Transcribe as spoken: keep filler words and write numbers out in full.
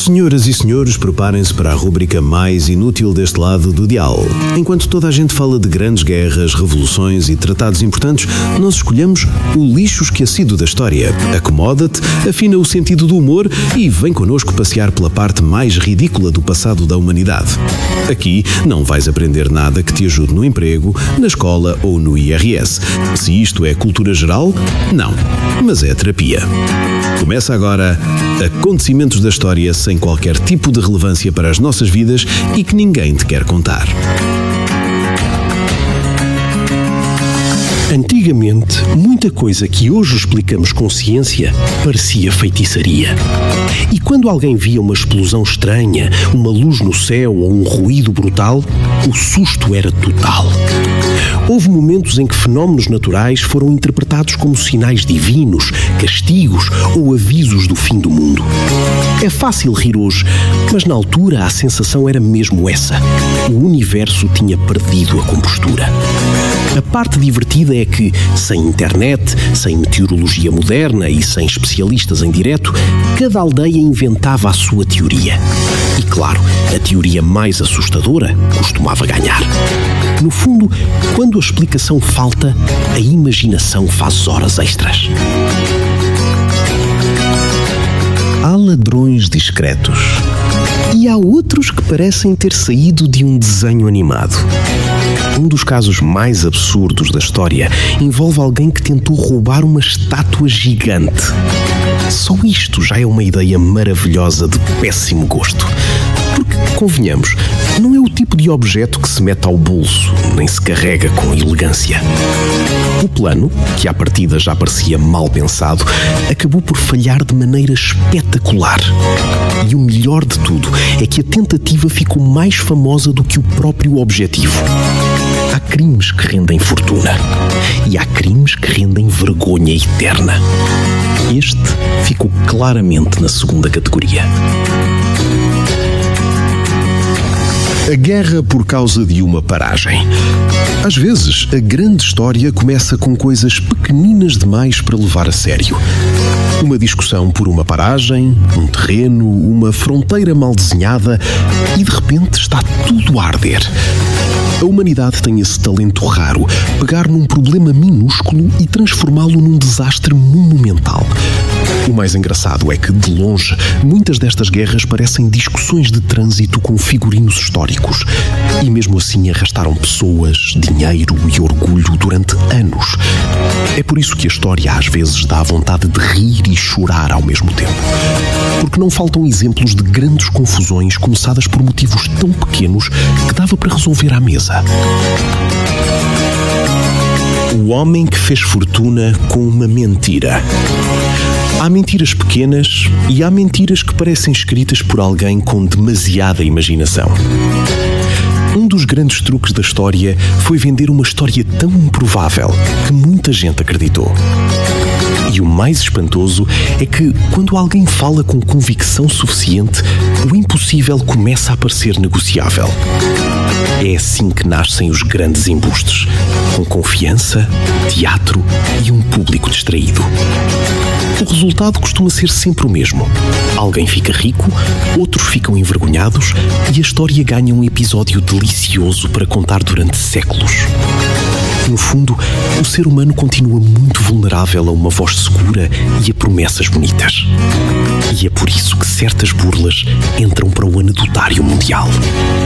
Senhoras e senhores, preparem-se para a rúbrica mais inútil deste lado do dial. Enquanto toda a gente fala de grandes guerras, revoluções e tratados importantes, nós escolhemos o lixo esquecido da história. Acomoda-te, afina o sentido do humor e vem connosco passear pela parte mais ridícula do passado da humanidade. Aqui não vais aprender nada que te ajude no emprego, na escola ou no I R S. Se isto é cultura geral, não, mas é terapia. Começa agora Acontecimentos da História sem qualquer tipo de relevância para as nossas vidas e que ninguém te quer contar. Antigamente, muita coisa que hoje explicamos com ciência parecia feitiçaria. E quando alguém via uma explosão estranha, uma luz no céu ou um ruído brutal, o susto era total. Houve momentos em que fenómenos naturais foram interpretados como sinais divinos, castigos ou avisos do fim do mundo. É fácil rir hoje, mas na altura a sensação era mesmo essa. O universo tinha perdido a compostura. A parte divertida é que, sem internet, sem meteorologia moderna e sem especialistas em direto, cada aldeia inventava a sua teoria. E claro, a teoria mais assustadora costumava ganhar. No fundo, quando a explicação falta, a imaginação faz horas extras. Há ladrões discretos. E há outros que parecem ter saído de um desenho animado. Um dos casos mais absurdos da história envolve alguém que tentou roubar uma estátua gigante. Só isto já é uma ideia maravilhosa de péssimo gosto. Porque, convenhamos, não é o tipo de objeto que se mete ao bolso, nem se carrega com elegância. O plano, que à partida já parecia mal pensado, acabou por falhar de maneira espetacular. E o melhor de tudo é que a tentativa ficou mais famosa do que o próprio objetivo. Há crimes que rendem fortuna e há crimes que rendem vergonha eterna. Este ficou claramente na segunda categoria. A guerra por causa de uma paragem. Às vezes, a grande história começa com coisas pequeninas demais para levar a sério. Uma discussão por uma paragem, um terreno, uma fronteira mal desenhada e de repente está tudo a arder. A humanidade tem esse talento raro, pegar num problema minúsculo e transformá-lo num desastre monumental. O mais engraçado é que, de longe, muitas destas guerras parecem discussões de trânsito com figurinos históricos. E mesmo assim arrastaram pessoas, dinheiro e orgulho durante anos. É por isso que a história às vezes dá vontade de rir e chorar ao mesmo tempo. Porque não faltam exemplos de grandes confusões começadas por motivos tão pequenos que dava para resolver à mesa. O homem que fez fortuna com uma mentira. Há mentiras pequenas e há mentiras que parecem escritas por alguém com demasiada imaginação. Um dos grandes truques da história foi vender uma história tão improvável que muita gente acreditou. E o mais espantoso é que, quando alguém fala com convicção suficiente, o impossível começa a parecer negociável. É assim que nascem os grandes embustes, com confiança, teatro e um público distraído. O resultado costuma ser sempre o mesmo. Alguém fica rico, outros ficam envergonhados e a história ganha um episódio delicioso para contar durante séculos. No fundo, o ser humano continua muito vulnerável a uma voz segura e a promessas bonitas. E é por isso que certas burlas entram para o anedotário mundial.